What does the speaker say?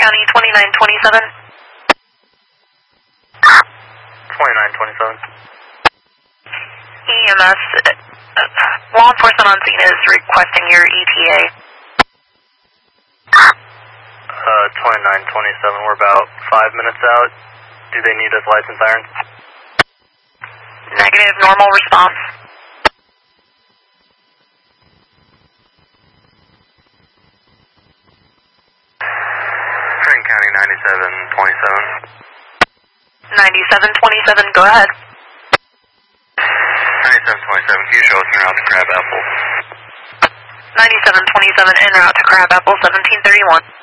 County 2927. 2927. EMS, law enforcement on scene is requesting your ETA. 2927, we're about 5 minutes out. Do they need us lights and sirens? Negative, normal response. Franklin County 9727. 9727, go ahead. 9727, can you show us en route to Crab Apple? 9727 en route to Crab Apple 1731.